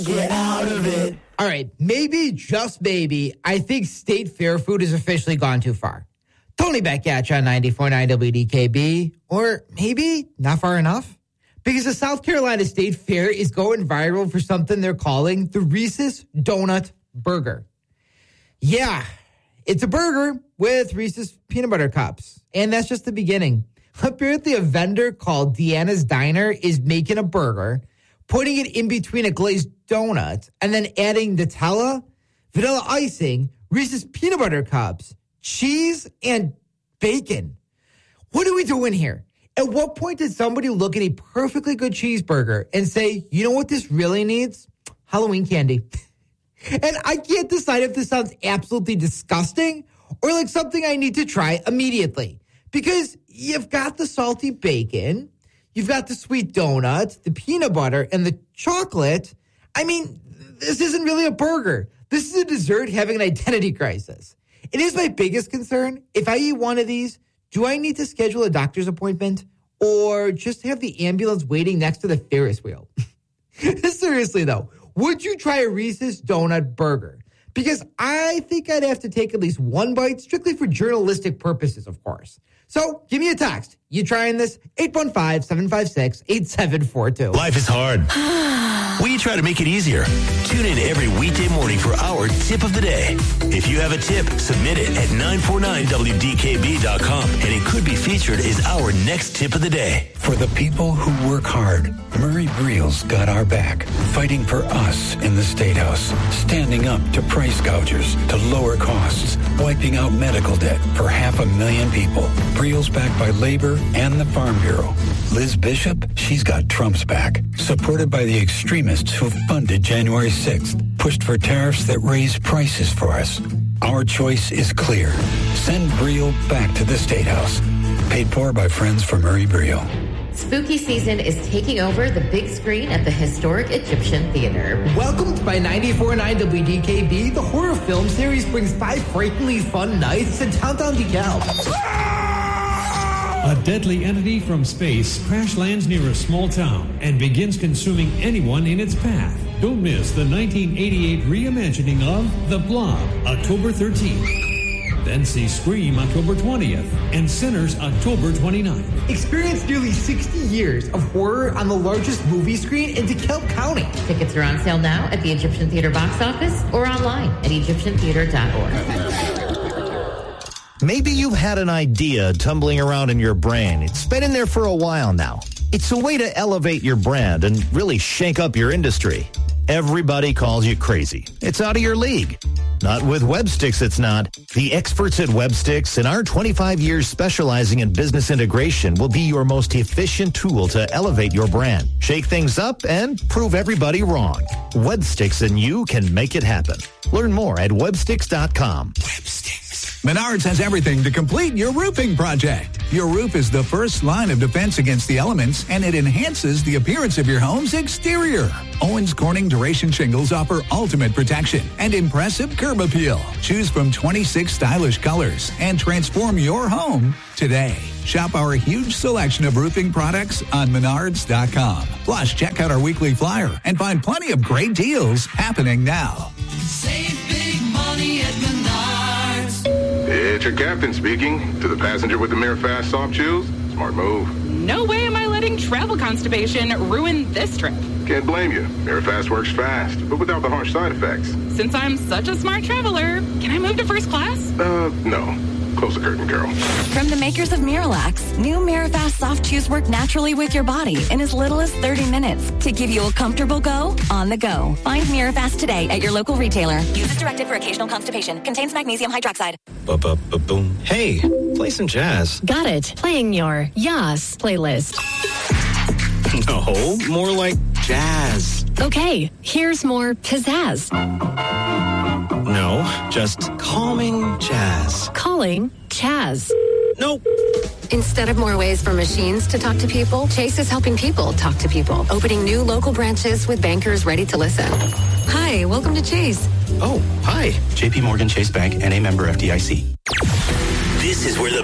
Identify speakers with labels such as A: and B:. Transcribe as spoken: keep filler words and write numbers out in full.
A: Get out of it.
B: All right, maybe, just maybe, I think State Fair food has officially gone too far. Tony back at you on ninety-four point nine W D K B. Or maybe not far enough. Because the South Carolina State Fair is going viral for something they're calling the Reese's Donut Burger. Yeah, it's a burger with Reese's peanut butter cups. And that's just the beginning. Apparently, a vendor called Deanna's Diner is making a burger, putting it in between a glazed donut, and then adding Nutella, vanilla icing, Reese's peanut butter cups, cheese, and bacon. What are we doing here? At what point did somebody look at a perfectly good cheeseburger and say, you know what this really needs? Halloween candy. And I can't decide if this sounds absolutely disgusting or like something I need to try immediately. Because you've got the salty bacon, you've got the sweet donuts, the peanut butter, and the chocolate. I mean, this isn't really a burger. This is a dessert having an identity crisis. It is my biggest concern. If I eat one of these, do I need to schedule a doctor's appointment or just have the ambulance waiting next to the Ferris wheel? Seriously, though, would you try a Reese's Donut Burger? Because I think I'd have to take at least one bite, strictly for journalistic purposes, of course. So give me a text. You trying this? eight one five, seven five six, eight seven four two.
C: Life is hard. We try to make it easier. Tune in every weekday morning for our tip of the day. If you have a tip, submit it at nine four nine W D K B dot com, and it could be featured as our next tip of the day.
D: For the people who work hard, Murray Breel's got our back, fighting for us in the State House, standing up to price gougers to lower costs, wiping out medical debt for half a million people. Breel's backed by labor and the Farm Bureau. Liz Bishop, she's got Trump's back, supported by the extremists who funded January sixth, pushed for tariffs that raise prices for us. Our choice is clear. Send Breel back to the State House. Paid for by Friends for Murray Breel.
E: Spooky season is taking over the big screen at the historic Egyptian Theater.
B: Welcome to my ninety-four point nine W D K B. The horror film series brings five frighteningly fun nights to downtown DeKalb.
F: A deadly entity from space crash lands near a small town and begins consuming anyone in its path. Don't miss the nineteen eighty-eight reimagining of The Blob, October thirteenth. Then see Scream October twentieth and Sinners October twenty-ninth.
B: Experience nearly sixty years of horror on the largest movie screen in DeKalb County.
E: Tickets are on sale now at the Egyptian Theater box office or online at egyptian theater dot org.
G: Maybe you've had an idea tumbling around in your brain. It's been in there for a while now. It's a way to elevate your brand and really shake up your industry. Everybody calls you crazy. It's out of your league. Not with Websticks, it's not. The experts at Websticks and our twenty-five years specializing in business integration will be your most efficient tool to elevate your brand, shake things up, and prove everybody wrong. Websticks and you can make it happen. Learn more at websticks dot com.
H: Websticks. Menards has everything to complete your roofing project. Your roof is the first line of defense against the elements, and it enhances the appearance of your home's exterior. Owens Corning Duration Shingles offer ultimate protection and impressive curb appeal. Choose from twenty-six stylish colors and transform your home today. Shop our huge selection of roofing products on menards dot com. Plus, check out our weekly flyer and find plenty of great deals happening now.
A: Save big money at Menards.
I: It's your captain speaking. To the passenger with the Mirror Fast soft chews, smart move.
J: No way am I letting travel constipation ruin this trip.
I: Can't blame you. Mirror Fast works fast, but without the harsh side effects.
J: Since I'm such a smart traveler, can I move to first class?
I: Uh, no. Close the curtain, girl.
K: From the makers of Miralax, new Mirafast soft chews work naturally with your body in as little as thirty minutes to give you a comfortable go on the go. Find Mirafast today at your local retailer. Use as directed for occasional constipation. Contains magnesium hydroxide.
L: Ba-ba-ba-boom. Hey, play some jazz.
M: Got it. Playing your Yas playlist.
L: No, more like jazz.
M: Okay, here's more pizzazz.
L: No, just calming jazz.
M: Calling Chaz.
L: Nope.
N: Instead of more ways for machines to talk to people, Chase is helping people talk to people, opening new local branches with bankers ready to listen. Hi, welcome to Chase.
L: Oh, hi. J P Morgan Chase Bank, N A member F D I C.
C: This is where the